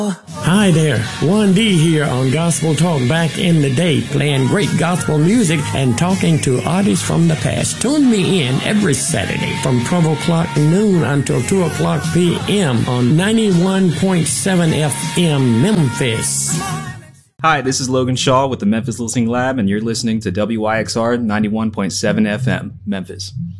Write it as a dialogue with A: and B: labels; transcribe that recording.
A: Hi there, 1D here on Gospel Talk back in the day, playing great gospel music and talking to artists from the past. Tune me in every Saturday from 12 o'clock noon until 2 o'clock p.m. on 91.7 FM Memphis.
B: Hi, this is Logan Shaw with the Memphis Listening Lab, and you're listening to WYXR 91.7 FM Memphis.